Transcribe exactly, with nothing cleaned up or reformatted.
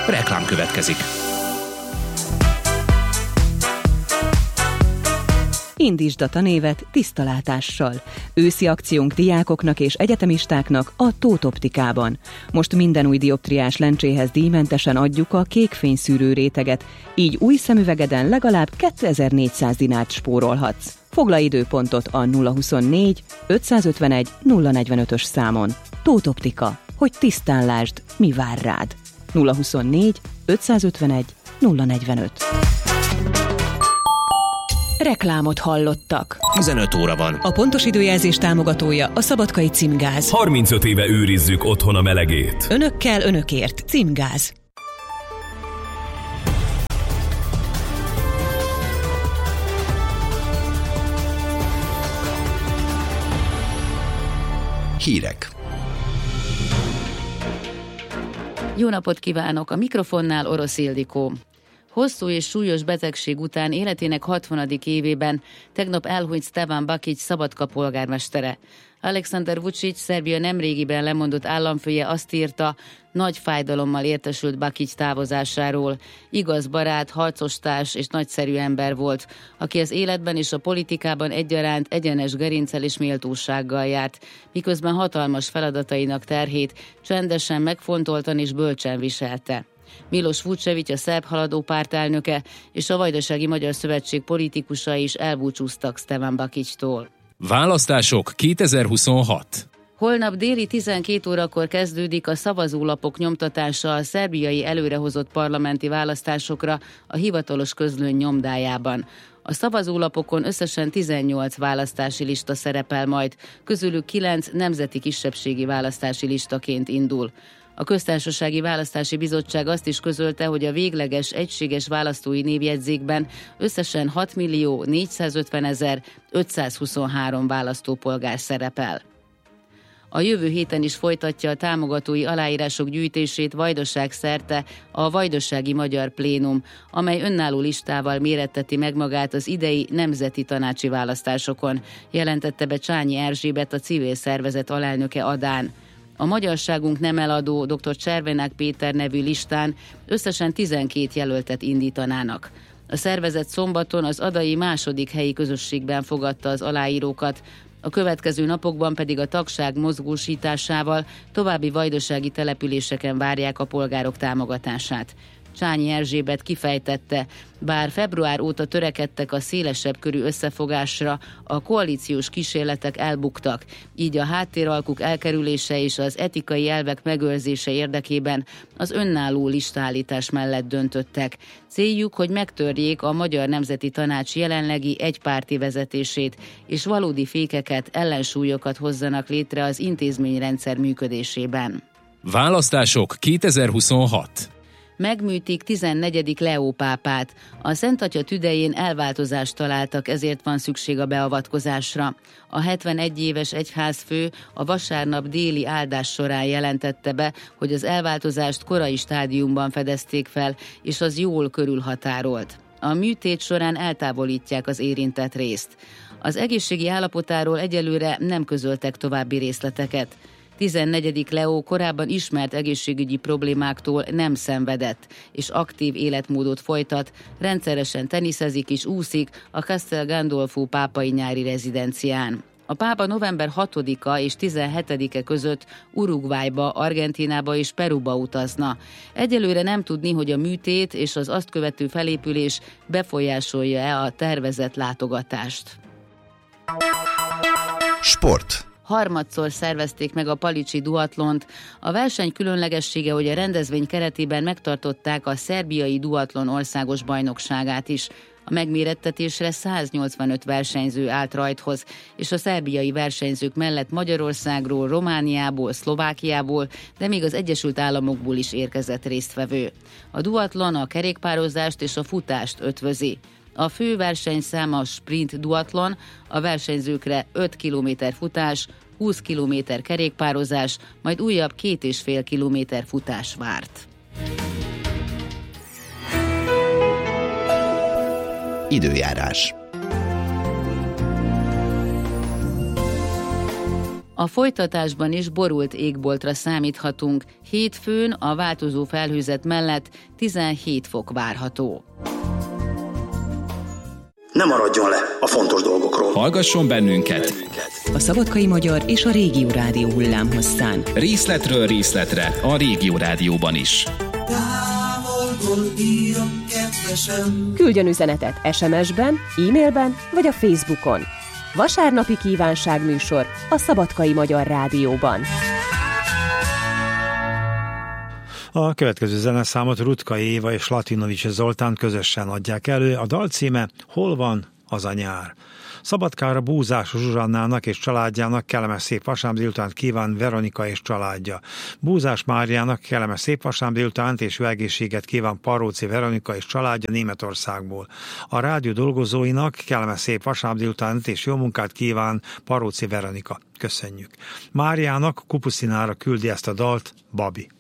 Reklám következik. Indítsd a tanévet tiszta látással. Őszi akciónk diákoknak és egyetemistáknak a Tóth Optikában. Most minden új dioptriás lencséhez díjmentesen adjuk a kékfényszűrő réteget, így új szemüvegeden legalább kétezer-négyszáz dinárt spórolhatsz. Foglalj időpontot a nulla huszonnégy ötszázötvenegy nulla negyvenötös számon. Tóth Optika, hogy tisztán lásd, mi vár rád. nulla huszonnégy ötszázötvenegy nulla negyvenöt. Reklámot hallottak. tizenöt óra van. A pontos időjelzés támogatója a Szabadkai Címgáz. harmincöt éve őrizzük otthon a melegét. Önökkel, önökért. Címgáz. Hírek. Jó napot kívánok! A mikrofonnál Orosz Ildikó. Hosszú és súlyos betegség után életének hatvanadik évében tegnap elhunyt Stevan Bakić Szabadka polgármestere. Aleksandar Vučić, Szerbia nemrégiben lemondott államfője azt írta, nagy fájdalommal értesült Bakić távozásáról. Igaz barát, harcostárs és nagyszerű ember volt, aki az életben és a politikában egyaránt egyenes gerinccel és méltósággal járt, miközben hatalmas feladatainak terhét csendesen, megfontoltan és bölcsen viselte. Miloš Vučević, a szerb haladó pártelnöke és a Vajdasági Magyar Szövetség politikusai is elbúcsúztak Stevan Bakićtól. Választások kétezer-huszonhat. Holnap déli tizenkét órakor kezdődik a szavazólapok nyomtatása a szerbiai előrehozott parlamenti választásokra a hivatalos közlöny nyomdájában. A szavazólapokon összesen tizennyolc választási lista szerepel majd, közülük kilenc nemzeti kisebbségi választási listaként indul. A Köztársasági Választási Bizottság azt is közölte, hogy a végleges egységes választói névjegyzékben összesen hatmillió négyszázötvenezer-ötszázhuszonhárom választópolgár szerepel. A jövő héten is folytatja a támogatói aláírások gyűjtését Vajdaság szerte a Vajdasági Magyar Plénum, amely önálló listával méretteti meg magát az idei nemzeti tanácsi választásokon, jelentette be Csányi Erzsébet, a civil szervezet alelnöke Adán. A Magyarságunk nem eladó dr. Cservenák Péter nevű listán összesen tizenkét jelöltet indítanának. A szervezet szombaton az adai második helyi közösségben fogadta az aláírókat, a következő napokban pedig a tagság mozgósításával további vajdasági településeken várják a polgárok támogatását. Csányi Erzsébet kifejtette, bár február óta törekedtek a szélesebb körű összefogásra, a koalíciós kísérletek elbuktak, így a háttéralkuk elkerülése és az etikai elvek megőrzése érdekében az önálló listállítás mellett döntöttek. Céljuk, hogy megtörjék a Magyar Nemzeti Tanács jelenlegi egypárti vezetését, és valódi fékeket, ellensúlyokat hozzanak létre az intézményrendszer működésében. Választások kétezer-huszonhat. Megműtik tizennegyedik Leó pápát. A Szent Atya tüdején elváltozást találtak, ezért van szükség a beavatkozásra. A hetvenegy éves egyházfő a vasárnap déli áldás során jelentette be, hogy az elváltozást korai stádiumban fedezték fel, és az jól körülhatárolt. A műtét során eltávolítják az érintett részt. Az egészségi állapotáról egyelőre nem közöltek további részleteket. tizennegyedik Leó korábban ismert egészségügyi problémáktól nem szenvedett, és aktív életmódot folytat, rendszeresen teniszezik és úszik a Castel Gandolfo pápai nyári rezidencián. A pápa november hatodika és tizenhetedike között Uruguayba, Argentínába és Peruba utazna. Egyelőre nem tudni, hogy a műtét és az azt követő felépülés befolyásolja-e a tervezett látogatást. Sport. Harmadszor szervezték meg a palicsi duatlont. A verseny különlegessége, hogy a rendezvény keretében megtartották a szerbiai duatlon országos bajnokságát is. A megmérettetésre száznyolcvanöt versenyző állt rajthoz, és a szerbiai versenyzők mellett Magyarországról, Romániából, Szlovákiából, de még az Egyesült Államokból is érkezett résztvevő. A duatlon a kerékpározást és a futást ötvözi. A fő versenyszám a sprint duatlon, a versenyzőkre öt kilométer futás, húsz kilométer kerékpározás, majd újabb két és fél kilométer futás várt. Időjárás. A folytatásban is borult égboltra számíthatunk, hétfőn a változó felhőzet mellett tizenhét fok várható. Ne maradjon le a fontos dolgokról. Hallgasson bennünket A Szabadkai Magyar és a Régió Rádió hullámhosszán. részletről részletre a Régió Rádióban is. Küldjön üzenetet es em es-ben, e-mailben vagy a Facebookon. Vasárnapi kívánságműsor a Szabadkai Magyar Rádióban. A következő zeneszámot Rutka Éva és Latinovics Zoltán közösen adják elő. A dal címe Hol van az a nyár? Szabadkára Búzás Zsuzsannának és családjának kellemes szép vasárnap délutánt kíván Veronika és családja. Búzás Máriának kellemes szép vasárnap délutánt és jó egészséget kíván Paróci Veronika és családja Németországból. A rádió dolgozóinak kellemes szép vasárnap délutánt és jó munkát kíván Paróci Veronika. Köszönjük. Máriának Kupuszinára küldi ezt a dalt Babi.